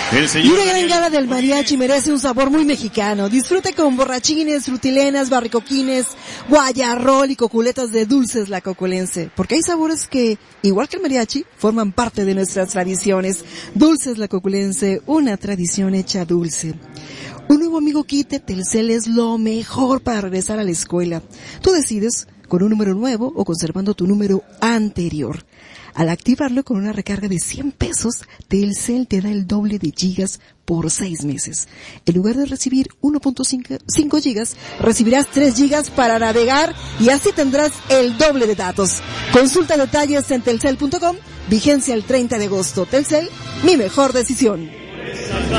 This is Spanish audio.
Y una gran gala del mariachi merece un sabor muy mexicano. Disfrute con borrachines, frutilenas, barricoquines, guayarrol y coculetas de Dulces La Coculense. Porque hay sabores que, igual que el mariachi, forman parte de nuestras tradiciones. Dulces La Coculense, una tradición hecha dulce. Un nuevo amigo kit de Telcel es lo mejor para regresar a la escuela. Tú decides con un número nuevo o conservando tu número anterior. Al activarlo con una recarga de 100 pesos, Telcel te da el doble de gigas por 6 meses. En lugar de recibir 1.5 gigas, recibirás 3 gigas para navegar y así tendrás el doble de datos. Consulta detalles en telcel.com, vigencia el 30 de agosto. Telcel, mi mejor decisión.